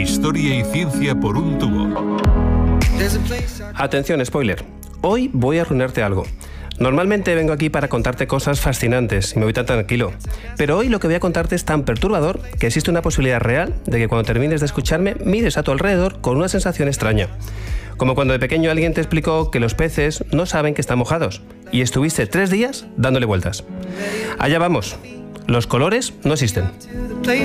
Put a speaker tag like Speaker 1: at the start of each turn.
Speaker 1: Historia y ciencia por un tubo.
Speaker 2: Atención, spoiler. Hoy voy a arruinarte algo. Normalmente vengo aquí para contarte cosas fascinantes y me voy tan tranquilo. Pero hoy lo que voy a contarte es tan perturbador que existe una posibilidad real de que cuando termines de escucharme mires a tu alrededor con una sensación extraña. Como cuando de pequeño alguien te explicó que los peces no saben que están mojados y estuviste 3 días dándole vueltas. Allá vamos. Los colores no existen.